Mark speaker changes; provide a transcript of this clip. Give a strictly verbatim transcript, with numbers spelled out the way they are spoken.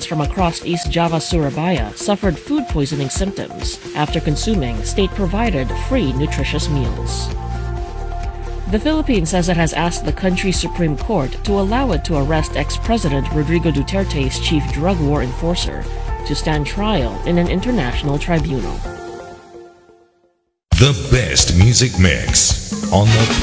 Speaker 1: residents from across East Java, Surabaya suffered food poisoning symptoms after consuming state-provided free nutritious meals. The Philippines says it has asked the country's Supreme Court to allow it to arrest ex-President Rodrigo Duterte's chief drug war enforcer to stand trial in an international tribunal.
Speaker 2: The best music mix on the